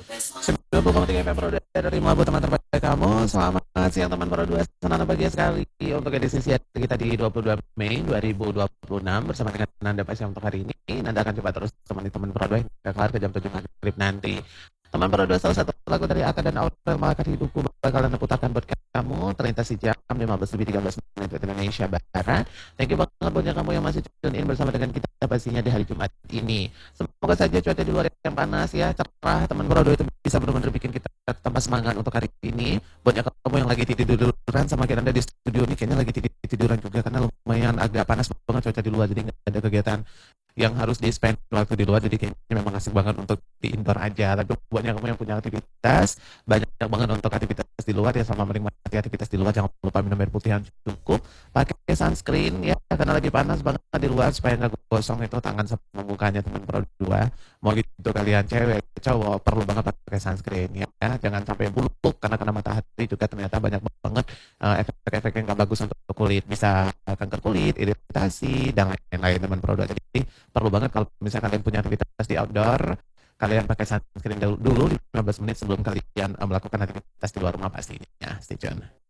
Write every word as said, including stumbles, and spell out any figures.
sembilan puluh koma tiga F M Pro dua dari Mabuk teman terbaik kamu. Selamat siang teman Pro dua. Senang bahagia sekali untuk edisi siang kita di dua puluh dua Mei dua ribu dua puluh enam bersama dengan Nanda Pasya untuk hari ini. Nanda akan coba terus temani teman Pro dua hingga kelar ke jam tujuh maghrib nanti. Teman Pro dua, salah satu lagu dari Aka dan Aurel Malakat hidupku bakalan putarkan buat kamu terlintas di jam lima belas lebih tiga belas menit waktu Indonesia Barat. Thank you banget buat yang kamu yang masih tune in bersama dengan kita pastinya di hari Jumat ini. Semoga saja cuaca di luar yang panas ya, cerah, teman Brodo itu bisa benar-benar bikin kita tambah semangat untuk hari ini. Buat yang kamu yang lagi tidur-tiduran sama kita di studio nih, kayaknya lagi tidur-tiduran juga karena lumayan agak panas banget cuaca di luar, jadi nggak ada kegiatan yang harus di spend waktu di luar, jadi kayaknya memang asik banget untuk di indoor aja. Tapi buat yang kamu yang punya aktivitas, banyak banget untuk aktivitas di luar ya, sama menikmati aktivitas di luar jangan lupa minum air putih yang cukup, pakai sunscreen ya karena lagi panas banget di luar supaya nggak gosong itu tangan sama mukanya teman Pro dua. Mau gitu kalian cewek cowok perlu banget pakai sunscreen ya, jangan sampai buluk karena kena matahari juga ternyata banyak banget uh, efek-efek yang gak bagus untuk kulit, bisa kanker kulit, iritasi dan lain-lain teman Pro dua. Jadi perlu banget kalau misalnya kalian punya aktivitas di outdoor, kalian pakai sunscreen dulu, dulu lima belas menit sebelum kalian uh, melakukan aktivitas di luar rumah pastinya. Stay tune.